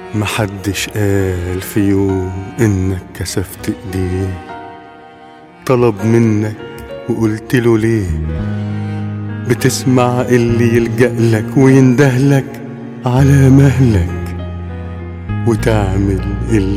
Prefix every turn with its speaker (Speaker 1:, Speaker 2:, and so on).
Speaker 1: محدش قال في يوم انك كسفت ايديه، طلب منك وقلت له ليه؟ بتسمع اللي يلجأ لك ويندهلك على مهلك، وتعمل اللي